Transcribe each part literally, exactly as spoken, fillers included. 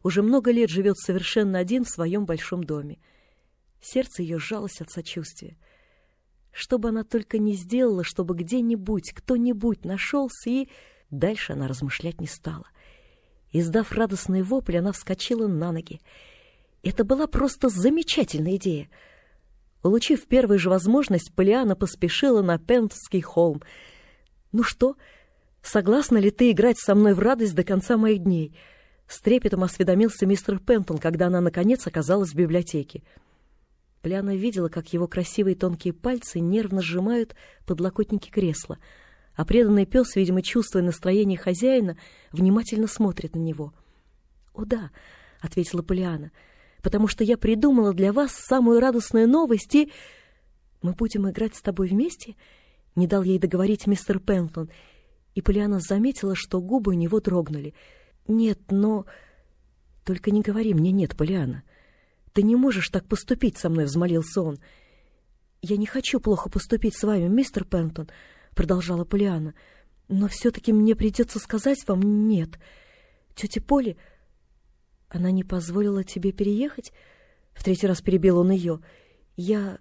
уже много лет живет совершенно один в своем большом доме. Сердце ее сжалось от сочувствия. Что бы она только не сделала, чтобы где-нибудь кто-нибудь нашелся, и... Дальше она размышлять не стала. Издав радостный вопль, она вскочила на ноги. Это была просто замечательная идея. Улучив первую же возможность, Полианна поспешила на Пентонский холм. «Ну что, согласна ли ты играть со мной в радость до конца моих дней?» С трепетом осведомился мистер Пентон, когда она, наконец, оказалась в библиотеке. Полианна видела, как его красивые тонкие пальцы нервно сжимают подлокотники кресла, а преданный пес, видимо, чувствуя настроение хозяина, внимательно смотрит на него. «О да», — ответила Полианна, — «потому что я придумала для вас самую радостную новость, и...» «Мы будем играть с тобой вместе?» — не дал ей договорить мистер Пентон, и Полианна заметила, что губы у него дрогнули. «Нет, но...» «Только не говори мне «нет», Полианна. Ты не можешь так поступить со мной», — взмолился он. «Я не хочу плохо поступить с вами, мистер Пентон», — продолжала Полианна, — «но все-таки мне придется сказать вам «нет». Тетя Поли...» «Она не позволила тебе переехать?» — в третий раз перебил он ее. «Я...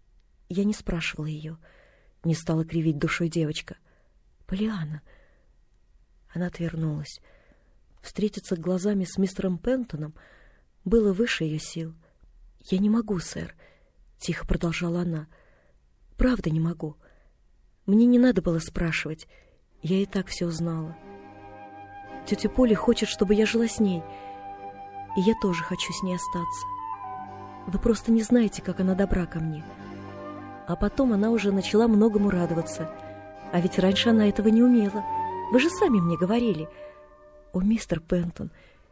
я не спрашивала ее», — не стала кривить душой девочка. «Полианна...» Она отвернулась. Встретиться глазами с мистером Пентоном было выше ее сил. «Я не могу, сэр», — тихо продолжала она. «Правда не могу. Мне не надо было спрашивать. Я и так все узнала. Тетя Поли хочет, чтобы я жила с ней, и я тоже хочу с ней остаться. Вы просто не знаете, как она добра ко мне». А потом она уже начала многому радоваться. А ведь раньше она этого не умела. Вы же сами мне говорили. «О, мистер Пентон,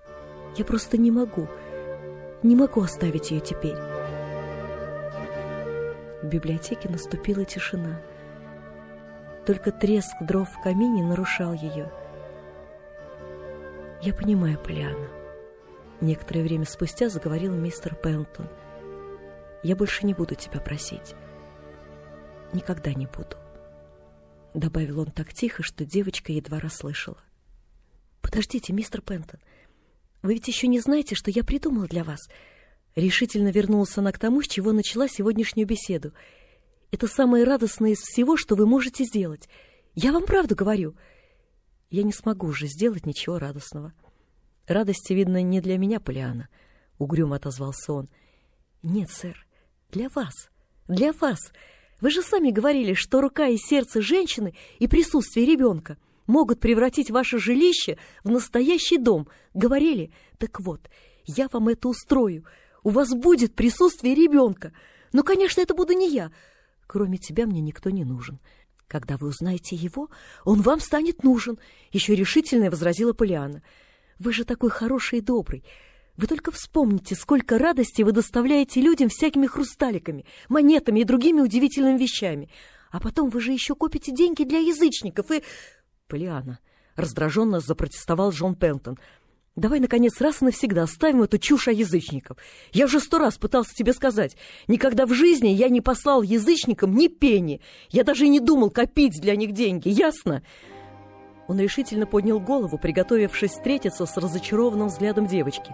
я просто не могу, не могу оставить ее теперь». В библиотеке наступила тишина. Только треск дров в камине нарушал ее. «Я понимаю, Полианна», — некоторое время спустя заговорил мистер Пентон. «Я больше не буду тебя просить. Никогда не буду», — добавил он так тихо, что девочка едва расслышала. «Подождите, мистер Пентон, вы ведь еще не знаете, что я придумала для вас?» Решительно вернулась она к тому, с чего начала сегодняшнюю беседу. «Это самое радостное из всего, что вы можете сделать. Я вам правду говорю». «Я не смогу уже сделать ничего радостного. Радости, видно, не для меня, Полианна», — угрюмо отозвался он. «Нет, сэр, для вас, для вас. Вы же сами говорили, что рука и сердце женщины и присутствие ребенка могут превратить ваше жилище в настоящий дом. Говорили? Так вот, я вам это устрою. У вас будет присутствие ребенка. Но, конечно, это буду не я. Кроме тебя мне никто не нужен. Когда вы узнаете его, он вам станет нужен», — еще решительно возразила Полианна. «Вы же такой хороший и добрый. Вы только вспомните, сколько радости вы доставляете людям всякими хрусталиками, монетами и другими удивительными вещами. А потом вы же еще копите деньги для язычников и...» «Полианна», — раздраженно запротестовал Джон Пентон, — «давай, наконец, раз и навсегда оставим эту чушь о язычниках. Я уже сто раз пытался тебе сказать, никогда в жизни я не послал язычникам ни пени. Я даже и не думал копить для них деньги, ясно?» Он решительно поднял голову, приготовившись встретиться с разочарованным взглядом девочки.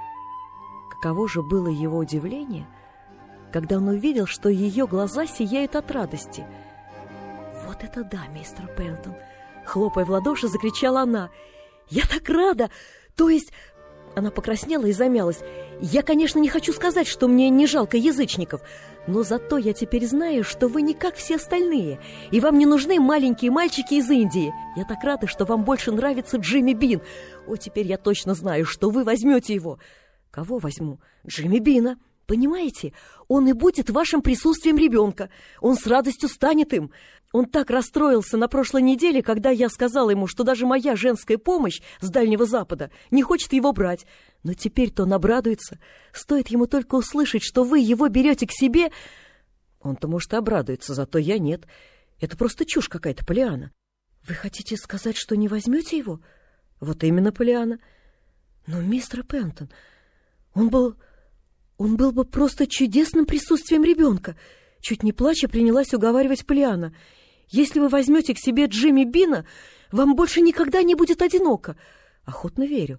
Каково же было его удивление, когда он увидел, что ее глаза сияют от радости. «Вот это да, мистер Пентон!» — хлопая в ладоши, закричала она. «Я так рада! То есть...» Она покраснела и замялась. «Я, конечно, не хочу сказать, что мне не жалко язычников, но зато я теперь знаю, что вы не как все остальные, и вам не нужны маленькие мальчики из Индии. Я так рада, что вам больше нравится Джимми Бин. О, теперь я точно знаю, что вы возьмете его». «Кого возьму?» «Джимми Бина. Понимаете, он и будет вашим присутствием ребенка. Он с радостью станет им. Он так расстроился на прошлой неделе, когда я сказала ему, что даже моя женская помощь с Дальнего Запада не хочет его брать. Но теперь-то он обрадуется. Стоит ему только услышать, что вы его берете к себе...» «Он-то, может, обрадуется, зато я нет. Это просто чушь какая-то, Полианна». «Вы хотите сказать, что не возьмете его?» «Вот именно, Полианна». «Но, мистер Пентон, он был... он был бы просто чудесным присутствием ребенка», — чуть не плача принялась уговаривать Полианна. «Если вы возьмете к себе Джимми Бина, вам больше никогда не будет одиноко». «Охотно верю.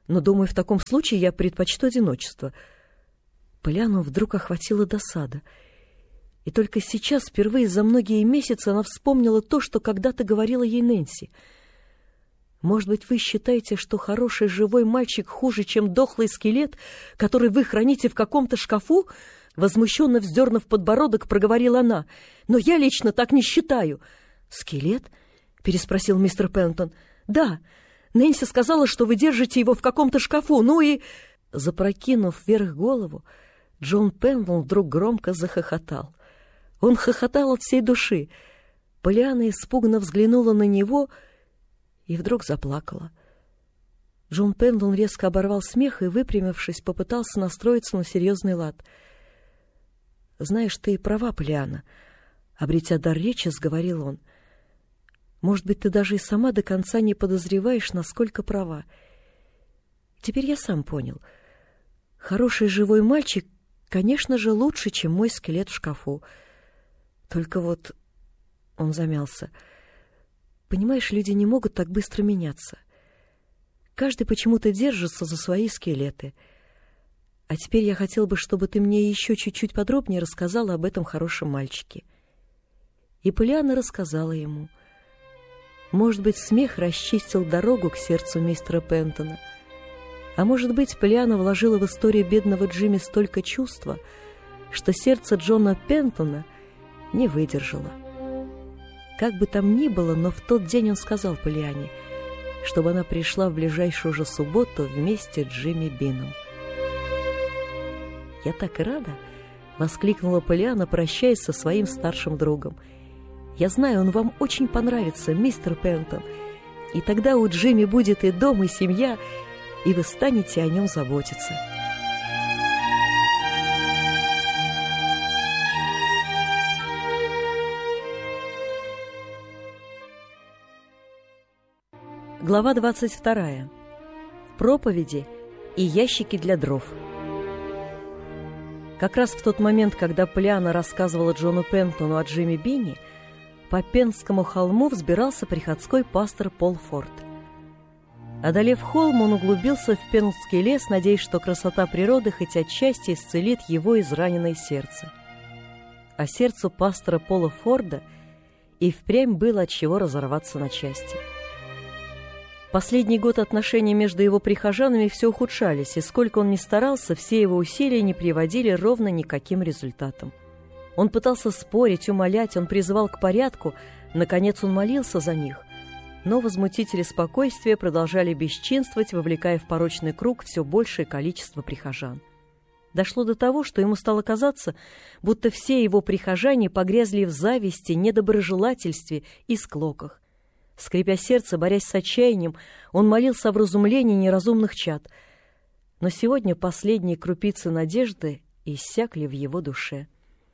но, думаю, в таком случае я предпочту одиночество». Полианну вдруг охватила досада. И только сейчас, впервые за многие месяцы, она вспомнила то, что когда-то говорила ей Нэнси. «Может быть, вы считаете, что хороший живой мальчик хуже, чем дохлый скелет, который вы храните в каком-то шкафу?» Возмущенно вздернув подбородок, проговорила она. «Но я лично так не считаю». «Скелет?» — переспросил мистер Пендлтон. «Да, Нэнси сказала, что вы держите его в каком-то шкафу, ну и...» Запрокинув вверх голову, Джон Пендлтон вдруг громко захохотал. Он хохотал от всей души. Полианна испуганно взглянула на него и вдруг заплакала. Джон Пендлтон резко оборвал смех и, выпрямившись, попытался настроиться на серьезный лад. «Знаешь, ты права, Полианна», — обретя дар речи, сговорил он. «Может быть, ты даже и сама до конца не подозреваешь, насколько права. Теперь я сам понял. Хороший живой мальчик, конечно же, лучше, чем мой скелет в шкафу. Только вот...» Он замялся. «Понимаешь, люди не могут так быстро меняться. Каждый почему-то держится за свои скелеты. А теперь я хотел бы, чтобы ты мне еще чуть-чуть подробнее рассказала об этом хорошем мальчике». И Полианна рассказала ему. Может быть, смех расчистил дорогу к сердцу мистера Пендлтона. А может быть, Полианна вложила в историю бедного Джимми столько чувства, что сердце Джона Пендлтона не выдержало. Как бы там ни было, но в тот день он сказал Полианне, чтобы она пришла в ближайшую же субботу вместе с Джимми Бином. «Я так рада!» — воскликнула Полианна, прощаясь со своим старшим другом. «Я знаю, он вам очень понравится, мистер Пендлтон, и тогда у Джимми будет и дом, и семья, и вы станете о нем заботиться». Глава двадцать вторая. Проповеди и ящики для дров. Как раз в тот момент, когда Полианна рассказывала Джону Пендлтону о Джимми Бине, по Пенскому холму взбирался приходской пастор Пол Форд. Одолев холм, он углубился в Пенский лес, надеясь, что красота природы хоть отчасти исцелит его израненное сердце. А сердцу пастора Пола Форда и впрямь было от чего разорваться на части. Последний год отношения между его прихожанами все ухудшались, и сколько он ни старался, все его усилия не приводили ровно никаким результатам. Он пытался спорить, умолять, он призывал к порядку, наконец он молился за них. Но возмутители спокойствия продолжали бесчинствовать, вовлекая в порочный круг все большее количество прихожан. Дошло до того, что ему стало казаться, будто все его прихожане погрязли в зависти, недоброжелательстве и склоках. Скрипя сердце, борясь с отчаянием, он молился о вразумлении неразумных чад. Но сегодня последние крупицы надежды иссякли в его душе.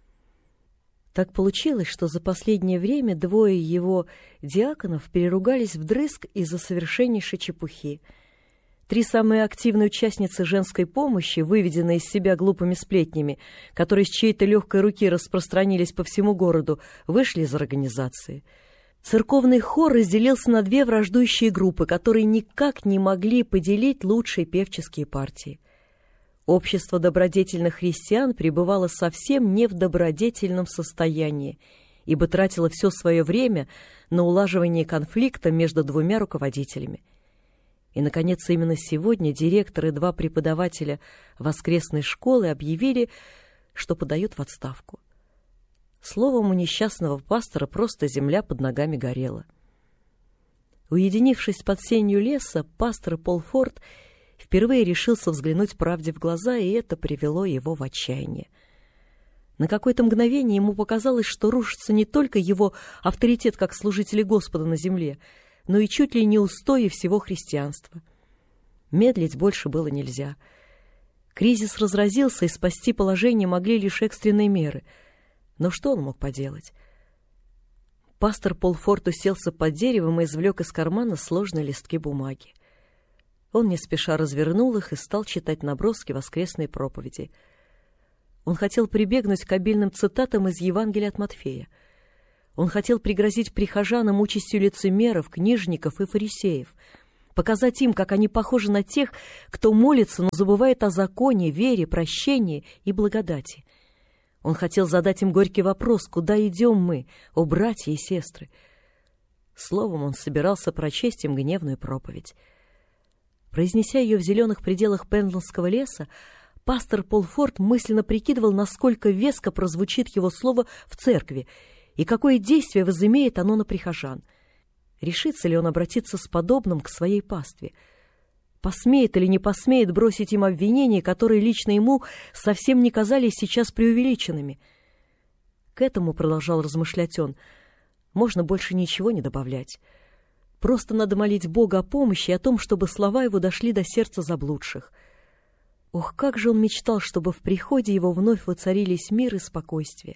Так получилось, что за последнее время двое его диаконов переругались вдрызг из-за совершеннейшей чепухи. Три самые активные участницы женской помощи, выведенные из себя глупыми сплетнями, которые с чьей-то легкой руки распространились по всему городу, вышли из организации. Церковный хор разделился на две враждующие группы, которые никак не могли поделить лучшие певческие партии. Общество добродетельных христиан пребывало совсем не в добродетельном состоянии, ибо тратило все свое время на улаживание конфликта между двумя руководителями. И, наконец, именно сегодня директор и два преподавателя воскресной школы объявили, что подают в отставку. Словом, у несчастного пастора просто земля под ногами горела. Уединившись под сенью леса, пастор Пол Форд впервые решился взглянуть правде в глаза, и это привело его в отчаяние. На какое-то мгновение ему показалось, что рушится не только его авторитет как служителя Господа на земле, но и чуть ли не устои всего христианства. Медлить больше было нельзя. Кризис разразился, и спасти положение могли лишь экстренные меры. Но что он мог поделать? Пастор Пол Форд уселся под деревом и извлек из кармана сложные листки бумаги. Он не спеша развернул их и стал читать наброски воскресной проповеди. Он хотел прибегнуть к обильным цитатам из Евангелия от Матфея. Он хотел пригрозить прихожанам участью лицемеров, книжников и фарисеев, показать им, как они похожи на тех, кто молится, но забывает о законе, вере, прощении и благодати. Он хотел задать им горький вопрос: куда идем мы, о братья и сестры? Словом, он собирался прочесть им гневную проповедь. Произнеся ее в зеленых пределах Пендлтонского леса, пастор Полфорд мысленно прикидывал, насколько веско прозвучит его слово в церкви и какое действие возымеет оно на прихожан. Решится ли он обратиться с подобным к своей пастве? Посмеет или не посмеет бросить им обвинения, которые лично ему совсем не казались сейчас преувеличенными? К этому, продолжал размышлять он, можно больше ничего не добавлять. Просто надо молить Бога о помощи и о том, чтобы слова его дошли до сердца заблудших. Ох, как же он мечтал, чтобы в приходе его вновь воцарились мир и спокойствие.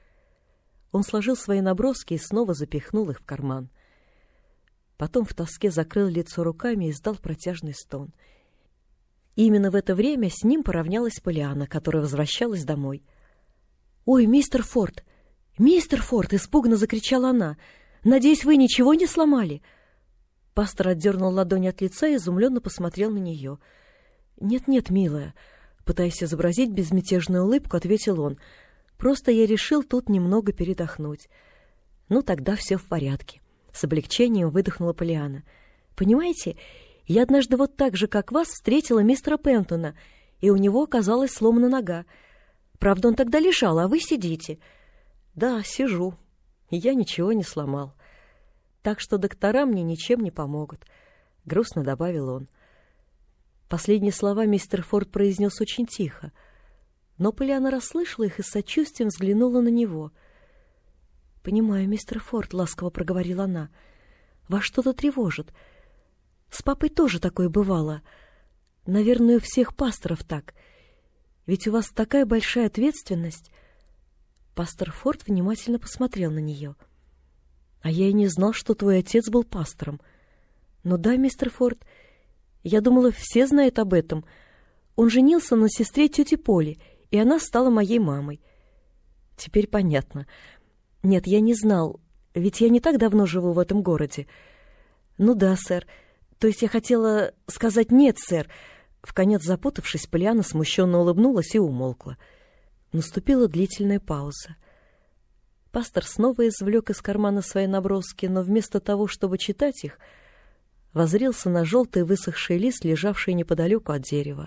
Он сложил свои наброски и снова запихнул их в карман. Потом в тоске закрыл лицо руками и издал протяжный стон. И именно в это время с ним поравнялась Полианна, которая возвращалась домой. «Ой, мистер Форд! Мистер Форд!» — испуганно закричала она. «Надеюсь, вы ничего не сломали?» Пастор отдернул ладонь от лица и изумленно посмотрел на нее. «Нет-нет, милая», — пытаясь изобразить безмятежную улыбку, ответил он. «Просто я решил тут немного передохнуть». «Ну, тогда все в порядке», — с облегчением выдохнула Полианна. «Понимаете, я однажды вот так же, как вас, встретила мистера Пентона, и у него оказалась сломана нога. Правда, он тогда лежал, а вы сидите». «Да, сижу, и я ничего не сломал. Так что доктора мне ничем не помогут», — грустно добавил он. Последние слова мистер Форд произнес очень тихо, но Полианна расслышала их и с сочувствием взглянула на него. «Понимаю, мистер Форд», — ласково проговорила она, — «вас что-то тревожит. С папой тоже такое бывало. Наверное, у всех пасторов так. Ведь у вас такая большая ответственность». Пастор Форд внимательно посмотрел на нее. «А я и не знал, что твой отец был пастором. Но да, мистер Форд, я думала, все знают об этом. Он женился на сестре тети Поли, и она стала моей мамой». «Теперь понятно. Нет, я не знал, ведь я не так давно живу в этом городе». «Ну да, сэр. То есть я хотела сказать нет, сэр». Вконец запутавшись, Полианна смущенно улыбнулась и умолкла. Наступила длительная пауза. Пастор снова извлек из кармана свои наброски, но вместо того, чтобы читать их, воззрился на желтый высохший лист, лежавший неподалеку от дерева.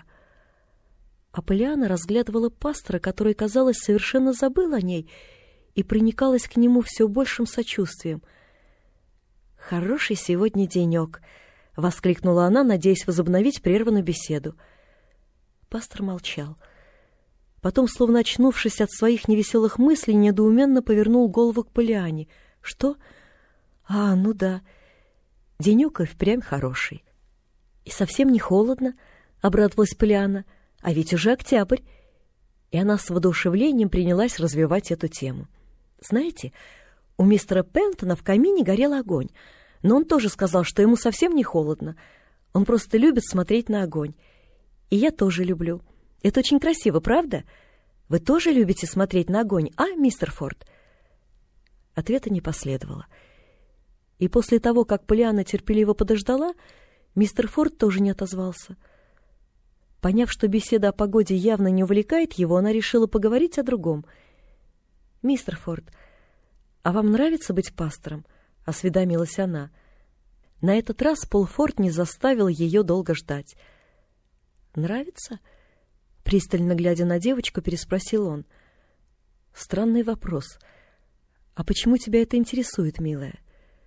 А Полианна разглядывала пастора, который, казалось, совершенно забыл о ней и проникалась к нему все большим сочувствием. «Хороший сегодня денек!» — воскликнула она, надеясь возобновить прерванную беседу. Пастор молчал. Потом, словно очнувшись от своих невеселых мыслей, недоуменно повернул голову к Полианне. «Что? А, ну да. Денек и впрямь хороший». «И совсем не холодно», — обрадовалась Полианна. «А ведь уже октябрь». И она с воодушевлением принялась развивать эту тему. «Знаете, у мистера Пентона в камине горел огонь, но он тоже сказал, что ему совсем не холодно. Он просто любит смотреть на огонь. И я тоже люблю. Это очень красиво, правда? Вы тоже любите смотреть на огонь, а, мистер Форд?» Ответа не последовало. И после того, как Полианна терпеливо подождала, мистер Форд тоже не отозвался. Поняв, что беседа о погоде явно не увлекает его, она решила поговорить о другом. «Мистер Форд, а вам нравится быть пастором?» — осведомилась она. На этот раз Пол Форд не заставил ее долго ждать. «Нравится?» — пристально глядя на девочку, переспросил он. «Странный вопрос. А почему тебя это интересует, милая?»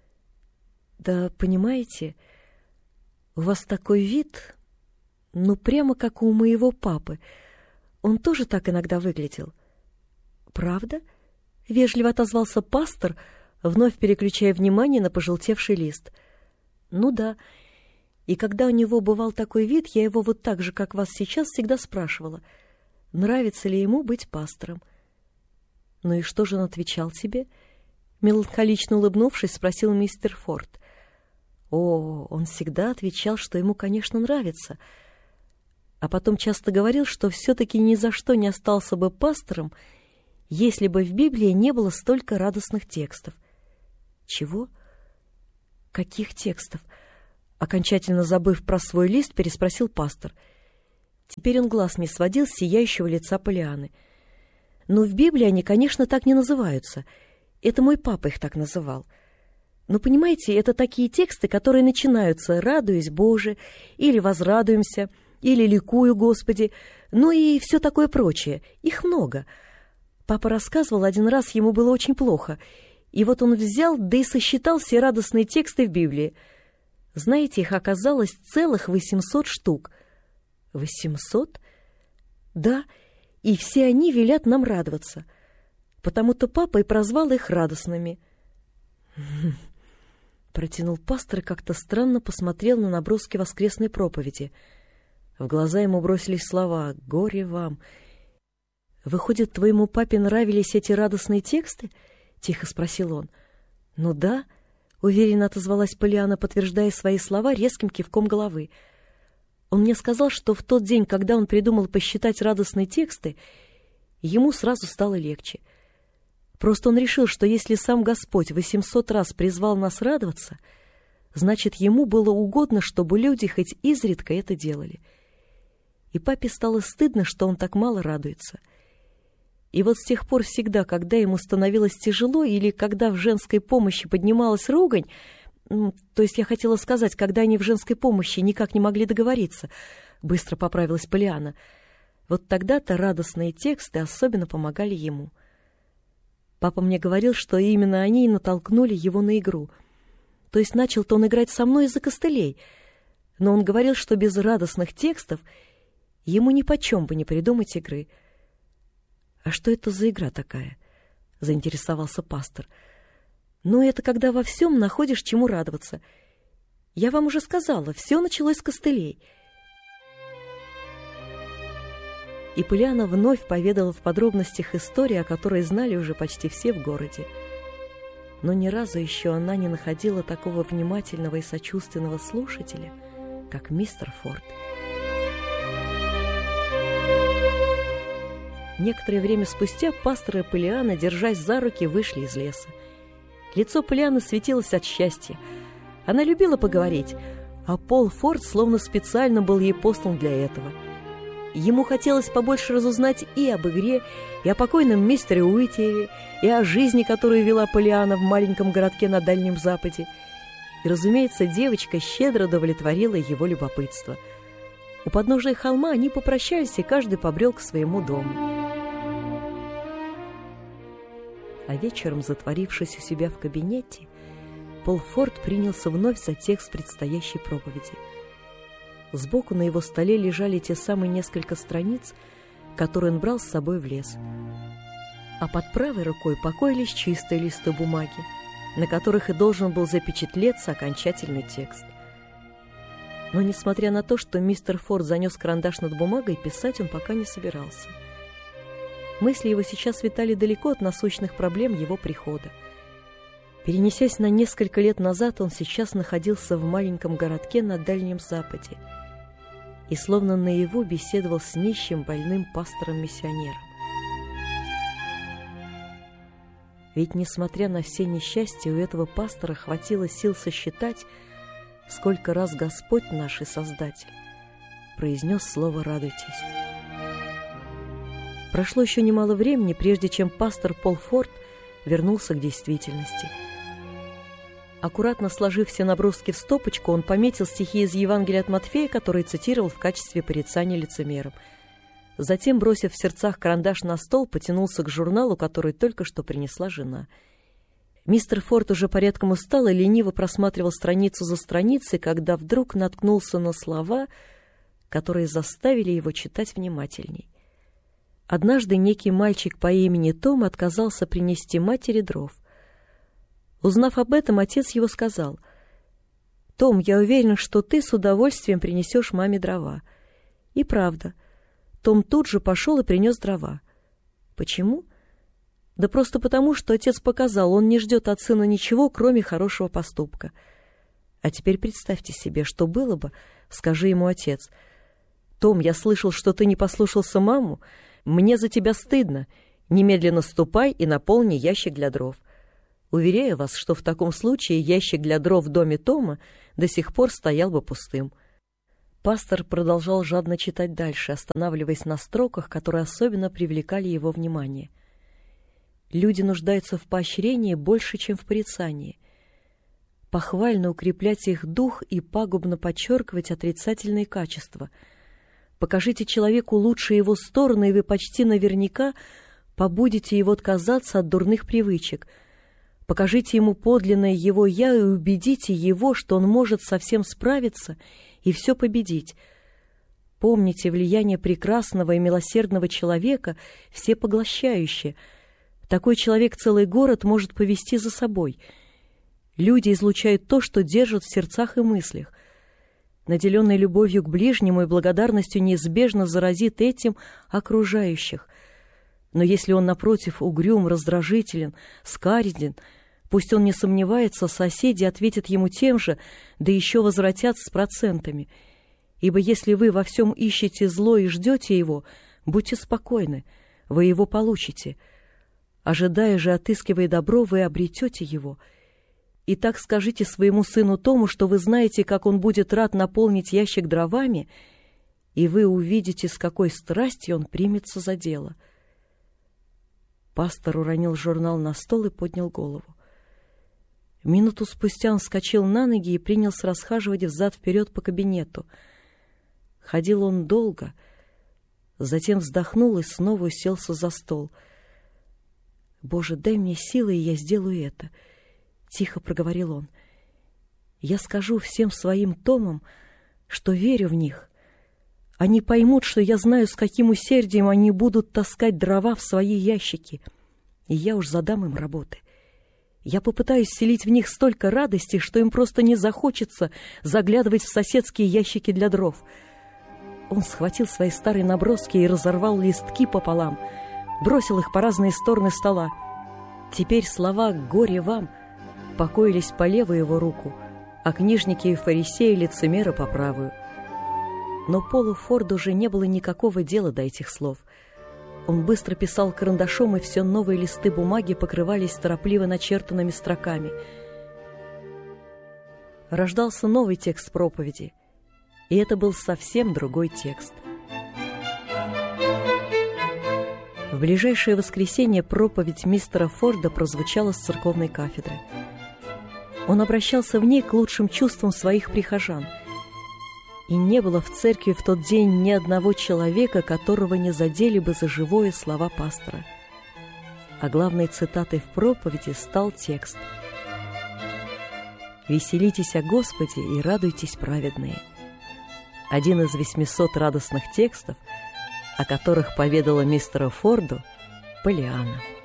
«Да, понимаете, у вас такой вид, ну, прямо как у моего папы. Он тоже так иногда выглядел». «Правда?» — вежливо отозвался пастор, вновь переключая внимание на пожелтевший лист. «Ну да. И когда у него бывал такой вид, я его вот так же, как вас сейчас, всегда спрашивала, нравится ли ему быть пастором». «Ну и что же он отвечал тебе?» Меланхолично улыбнувшись, спросил мистер Форд. «О, он всегда отвечал, что ему, конечно, нравится. А потом часто говорил, что все-таки ни за что не остался бы пастором, если бы в Библии не было столько радостных текстов». «Чего? Каких текстов?» Окончательно забыв про свой лист, переспросил пастор. Теперь он глаз не сводил с сияющего лица Полианы. «Ну, в Библии они, конечно, так не называются. Это мой папа их так называл. Но, понимаете, это такие тексты, которые начинаются «Радуюсь, Боже», или «Возрадуемся», или «Ликую, Господи», ну и все такое прочее. Их много. Папа рассказывал, один раз ему было очень плохо, и вот он взял, да и сосчитал все радостные тексты в Библии. Знаете, их оказалось целых восемьсот штук. Восемьсот? Да, и все они велят нам радоваться. Потому-то папа и прозвал их радостными. Протянул пастор и как-то странно посмотрел на наброски воскресной проповеди. В глаза ему бросились слова «Горе вам». «Выходит, твоему папе нравились эти радостные тексты?» — тихо спросил он. «Ну да», — уверенно отозвалась Полиана, подтверждая свои слова резким кивком головы. «Он мне сказал, что в тот день, когда он придумал посчитать радостные тексты, ему сразу стало легче. Просто он решил, что если сам Господь восемьсот раз призвал нас радоваться, значит, ему было угодно, чтобы люди хоть изредка это делали. И папе стало стыдно, что он так мало радуется. И вот с тех пор всегда, когда ему становилось тяжело или когда в женской помощи поднималась ругань, то есть я хотела сказать, когда они в женской помощи никак не могли договориться, быстро поправилась Полиана, вот тогда-то радостные тексты особенно помогали ему. Папа мне говорил, что именно они и натолкнули его на игру. То есть начал-то он играть со мной из-за костылей, но он говорил, что без радостных текстов ему нипочем бы не придумать игры. «А что это за игра такая?» — заинтересовался пастор. «Ну, это когда во всем находишь чему радоваться. Я вам уже сказала, все началось с костылей». И Полиана вновь поведала в подробностях историю, о которой знали уже почти все в городе. Но ни разу еще она не находила такого внимательного и сочувственного слушателя, как мистер Форд. Некоторое время спустя пастор и Полиана, держась за руки, вышли из леса. Лицо Полианы светилось от счастья. Она любила поговорить, а Пол Форд словно специально был ей послан для этого. Ему хотелось побольше разузнать и об игре, и о покойном мистере Уитере, и о жизни, которую вела Полиана в маленьком городке на Дальнем Западе. И, разумеется, девочка щедро удовлетворила его любопытство. У подножия холма они попрощались, и каждый побрел к своему дому. А вечером, затворившись у себя в кабинете, Пол Форд принялся вновь за текст предстоящей проповеди. Сбоку на его столе лежали те самые несколько страниц, которые он брал с собой в лес. А под правой рукой покоились чистые листы бумаги, на которых и должен был запечатлеться окончательный текст. Но, несмотря на то, что мистер Форд занес карандаш над бумагой, писать он пока не собирался. Мысли его сейчас витали далеко от насущных проблем его прихода. Перенесясь на несколько лет назад, он сейчас находился в маленьком городке на Дальнем Западе и словно наяву беседовал с нищим больным пастором-миссионером. Ведь, несмотря на все несчастья, у этого пастора хватило сил сосчитать, сколько раз Господь наш и Создатель произнес слово «радуйтесь». Прошло еще немало времени, прежде чем пастор Пол Форд вернулся к действительности. Аккуратно сложив все наброски в стопочку, он пометил стихи из Евангелия от Матфея, которые цитировал в качестве порицания лицемерам. Затем, бросив в сердцах карандаш на стол, потянулся к журналу, который только что принесла жена. Мистер Форд уже порядком устал и лениво просматривал страницу за страницей, когда вдруг наткнулся на слова, которые заставили его читать внимательней. Однажды некий мальчик по имени Том отказался принести матери дров. Узнав об этом, отец его сказал: «Том, я уверен, что ты с удовольствием принесешь маме дрова». И правда, Том тут же пошел и принес дрова. Почему? Да просто потому, что отец показал, он не ждет от сына ничего, кроме хорошего поступка. А теперь представьте себе, что было бы, скажи ему отец: «Том, я слышал, что ты не послушался маму. Мне за тебя стыдно. Немедленно ступай и наполни ящик для дров». Уверяю вас, что в таком случае ящик для дров в доме Тома до сих пор стоял бы пустым. Пастор продолжал жадно читать дальше, останавливаясь на строках, которые особенно привлекали его внимание. Люди нуждаются в поощрении больше, чем в порицании. Похвально укреплять их дух и пагубно подчеркивать отрицательные качества. Покажите человеку лучшие его стороны, и вы почти наверняка побудите его отказаться от дурных привычек. Покажите ему подлинное его «я» и убедите его, что он может со всем справиться и все победить. Помните, влияние прекрасного и милосердного человека всепоглощающее. Такой человек целый город может повести за собой. Люди излучают то, что держат в сердцах и мыслях. Наделенный любовью к ближнему и благодарностью неизбежно заразит этим окружающих. Но если он, напротив, угрюм, раздражителен, скариден, пусть он не сомневается, соседи ответят ему тем же, да еще возвратят с процентами. Ибо если вы во всем ищете зло и ждете его, будьте спокойны, вы его получите. Ожидая же, отыскивая добро, вы обретете его. Итак, скажите своему сыну Тому, что вы знаете, как он будет рад наполнить ящик дровами, и вы увидите, с какой страстью он примется за дело. Пастор уронил журнал на стол и поднял голову. Минуту спустя он вскочил на ноги и принялся расхаживать взад-вперед по кабинету. Ходил он долго, затем вздохнул и снова уселся за стол. «Боже, дай мне силы, и я сделаю это», — тихо проговорил он. «Я скажу всем своим Томам, что верю в них. Они поймут, что я знаю, с каким усердием они будут таскать дрова в свои ящики, и я уж задам им работы. Я попытаюсь вселить в них столько радости, что им просто не захочется заглядывать в соседские ящики для дров». Он схватил свои старые наброски и разорвал листки пополам, бросил их по разные стороны стола. Теперь слова «горе вам» покоились по левую его руку, а книжники и фарисеи лицемеры по правую. Но Полу Форду уже не было никакого дела до этих слов. Он быстро писал карандашом, и все новые листы бумаги покрывались торопливо начертанными строками. Рождался новый текст проповеди, и это был совсем другой текст. В ближайшее воскресенье проповедь мистера Форда прозвучала с церковной кафедры. Он обращался в ней к лучшим чувствам своих прихожан. И не было в церкви в тот день ни одного человека, которого не задели бы за живое слова пастора. А главной цитатой в проповеди стал текст: «Веселитесь о Господе и радуйтесь, праведные». Один из восьмисот радостных текстов, о которых поведала мистеру Форду Полианна.